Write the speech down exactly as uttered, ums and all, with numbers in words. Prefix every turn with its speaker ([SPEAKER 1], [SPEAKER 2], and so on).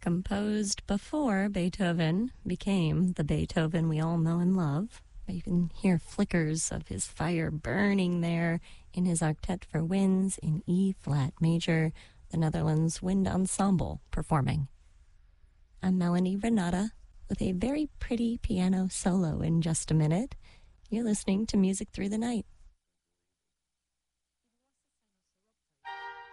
[SPEAKER 1] Composed before Beethoven became the Beethoven we all know and love. You can hear flickers of his fire burning there in his Octet for Winds in E-flat major, the Netherlands Wind Ensemble performing. I'm Melanie Renata with a very pretty piano solo in just a minute. You're listening to Music Through the Night.